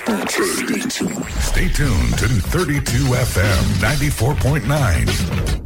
Stay tuned to 32 FM 94.9.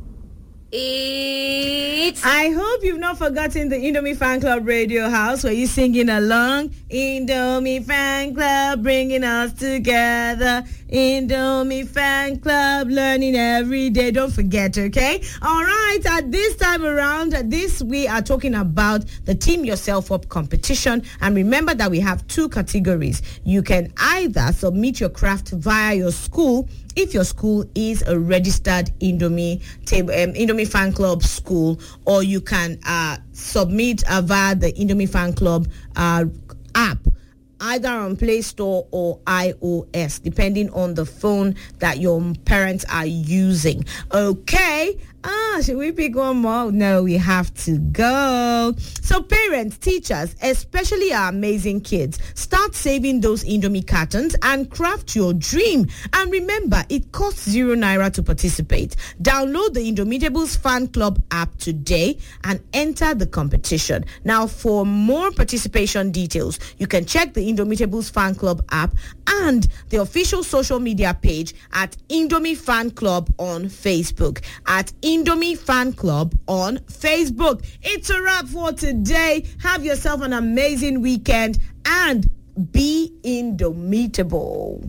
I hope you've not forgotten the Indomie Fan Club Radio House where you're singing along. Indomie Fan Club bringing us together. Indomie Fan Club learning every day. Don't forget, okay? All right, at this time around, we are talking about the Team Yourself Up competition. And remember that we have two categories. You can either submit your craft via your school if your school is a registered Indomie Fan Club school, or you can submit via the Indomie Fan Club app, either on Play Store or iOS, depending on the phone that your parents are using. Okay. Should we pick one more? No, we have to go. So parents, teachers, especially our amazing kids, start saving those Indomie cartons and craft your dream. And remember, it costs 0 naira to participate. Download the Indomitables Fan Club app today and enter the competition. Now, for more participation details, you can check the Indomitables Fan Club app and the official social media page at Indomie Fan Club on Facebook. At Indomie Fan Club on Facebook. It's a wrap for today. Have yourself an amazing weekend and be indomitable.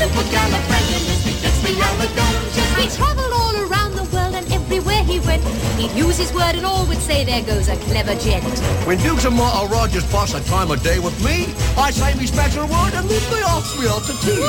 Supercalifragilisticexpialidocious. He traveled all around the world and everywhere he went, he'd use his word and all would say, there goes a clever gent. When Dukes and Martha Rogers pass a time of day with me, I say me special word and leave the off wheel to tea.